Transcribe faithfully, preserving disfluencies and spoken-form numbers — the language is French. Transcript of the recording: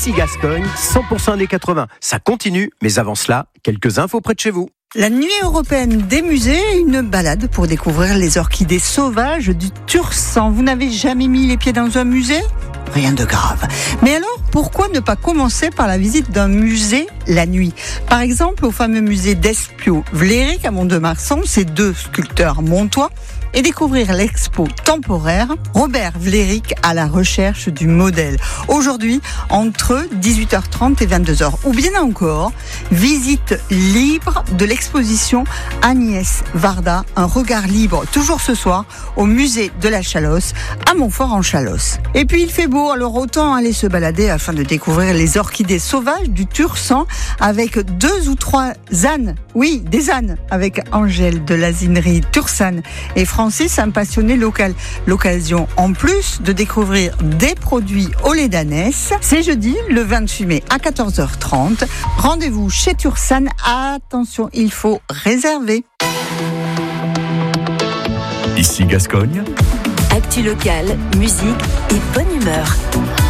Ici Gascogne, cent pour cent années quatre-vingts. Ça continue, mais avant cela, quelques infos près de chez vous. La nuit européenne des musées, une balade pour découvrir les orchidées sauvages du Tursan. Vous n'avez jamais mis les pieds dans un musée ? Rien de grave. Mais alors, pourquoi ne pas commencer par la visite d'un musée la nuit ? Par exemple, au fameux musée d'Esplio-Vlerick à Mont-de-Marsan, ces deux sculpteurs montois, et découvrir l'expo temporaire Robert Vlerick à la recherche du modèle. Aujourd'hui, entre dix-huit heures trente et vingt-deux heures. Ou bien encore, visite libre de l'exposition Agnès Varda, un regard libre, toujours ce soir, au musée de la Chalosse, à Montfort-en-Chalosse. Et puis il fait beau, alors autant aller se balader afin de découvrir les orchidées sauvages du Tursan avec deux ou trois ânes. Oui, des ânes, avec Angèle de l'asinerie Tursan et Francis, un passionné local. L'occasion en plus de découvrir des produits au lait d'ânesse. C'est jeudi, le vingt-huit mai à quatorze heures trente. Rendez-vous chez Tursan. Attention, il faut réserver. Ici Gascogne. Actu locale, musique et bonne humeur.